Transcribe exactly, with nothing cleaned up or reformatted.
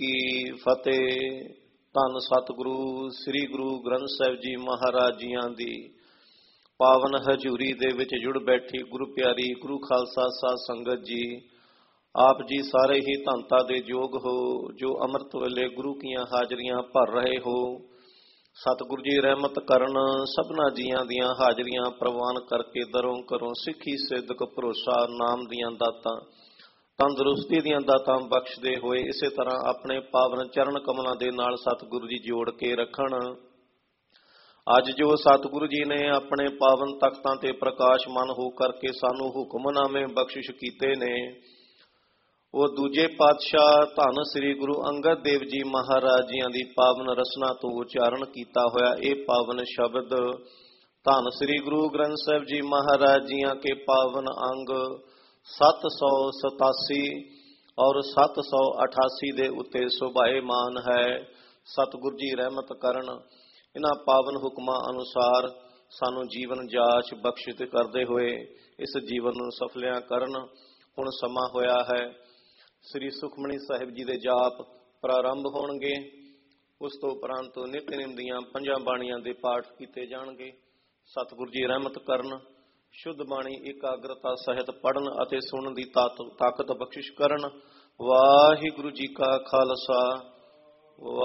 ਕੀ ਫਤਿਹ। ਧੰਨ ਸਤਿਗੁਰੂ ਸ੍ਰੀ ਗੁਰੂ ਗ੍ਰੰਥ ਸਾਹਿਬ ਜੀ ਮਹਾਰਾਜ ਜੀਆਂ ਦੀ ਪਾਵਨ ਹਜ਼ੂਰੀ ਦੇ ਵਿੱਚ ਜੁੜ ਬੈਠੀ ਗੁਰੂ ਪਿਆਰੀ ਗੁਰੂ ਖਾਲਸਾ ਸਾਧ ਸੰਗਤ ਜੀ, ਆਪ ਜੀ ਸਾਰੇ ਹੀ ਧੰਨਤਾ ਦੇ ਯੋਗ ਹੋ ਜੋ ਅੰਮ੍ਰਿਤ ਵੇਲੇ ਗੁਰੂ ਕੀਆਂ ਹਾਜ਼ਰੀਆਂ ਭਰ ਰਹੇ ਹੋ। ਸਤਿਗੁਰੂ ਜੀ ਰਹਿਮਤ ਕਰਨ, ਸਭਨਾ ਜੀਆਂ ਦੀਆਂ ਹਾਜ਼ਰੀਆਂ ਪ੍ਰਵਾਨ ਕਰਕੇ ਦਰੋਂ ਕਰੋ ਸਿੱਖੀ ਸਿੱਧਕ ਭਰੋਸਾ ਨਾਮ ਦੀਆਂ ਦਾਤਾਂ ਤੰਦਰੁਸਤੀ ਦੀਆਂ ਦਾਤਾਂ ਬਖਸ਼ਦੇ ਹੋਏ ਇਸੇ ਤਰ੍ਹਾਂ ਆਪਣੇ ਪਾਵਨ ਚਰਨ ਕਮਲਾਂ ਦੇ ਨਾਲ ਸਤਿਗੁਰੂ ਜੀ ਜੋੜ ਕੇ ਰੱਖਣ। ਅੱਜ ਜੋ ਸਤਿਗੁਰੂ ਜੀ ਨੇ ਆਪਣੇ ਪਾਵਨ ਤਖਤਾਂ ਤੇ ਪ੍ਰਕਾਸ਼ਮਾਨ ਹੋ ਕਰਕੇ ਸਾਨੂੰ ਹੁਕਮਨਾਮੇ ਬਖਸ਼ਿਸ਼ ਕੀਤੇ ਨੇ, ਉਹ ਦੂਜੇ ਪਾਤਸ਼ਾਹ ਧੰਨ ਸ੍ਰੀ ਗੁਰੂ ਅੰਗਦ ਦੇਵ ਜੀ ਮਹਾਰਾਜ ਜੀਆਂ ਦੀ ਪਾਵਨ ਰਸਨਾ ਤੋਂ ਉਚਾਰਨ ਕੀਤਾ ਹੋਇਆ ਇਹ ਪਾਵਨ ਸ਼ਬਦ ਧੰਨ ਸ੍ਰੀ ਗੁਰੂ ਗ੍ਰੰਥ ਸਾਹਿਬ ਜੀ ਮਹਾਰਾਜ ਜੀਆਂ ਕੇ ਪਾਵਨ ਅੰਗ ਸੱਤ ਸੌ ਸਤਾਸੀ ਔਰ ਸੱਤ ਸੌ ਅਠਾਸੀ ਦੇ ਉੱਤੇ ਸੁਭਾਏਮਾਨ ਹੈ। ਸਤਿਗੁਰੂ ਜੀ ਰਹਿਮਤ ਕਰਨ, ਇਹਨਾਂ ਪਾਵਨ ਹੁਕਮਾਂ ਅਨੁਸਾਰ ਸਾਨੂੰ ਜੀਵਨ ਜਾਚ ਬਖਸ਼ਿਤ ਕਰਦੇ ਹੋਏ ਇਸ ਜੀਵਨ ਨੂੰ ਸਫਲਿਆਂ ਕਰਨ। ਹੁਣ ਸਮਾਂ ਹੋਇਆ ਹੈ, ਸ੍ਰੀ ਸੁਖਮਨੀ ਸਾਹਿਬ ਜੀ ਦੇ ਜਾਪ ਪ੍ਰਾਰੰਭ ਹੋਣਗੇ। ਉਸ ਤੋਂ ਉਪਰੰਤ ਨਿਤਨੇਮ ਦੀਆਂ ਪੰਜਾਂ ਬਾਣੀਆਂ ਦੇ ਪਾਠ ਕੀਤੇ ਜਾਣਗੇ। ਸਤਿਗੁਰੂ ਜੀ ਰਹਿਮਤ ਕਰਨ, ਸ਼ੁੱਧ ਬਾਣੀ ਇਕਾਗਰਤਾ ਸਹਿਤ ਪੜ੍ਹਨ ਅਤੇ ਸੁਣਨ ਦੀ ਤਾਕਤ ਬਖਸ਼ਿਸ਼ ਕਰਨ। ਵਾਹਿਗੁਰੂ ਜੀ ਕਾ ਖਾਲਸਾ।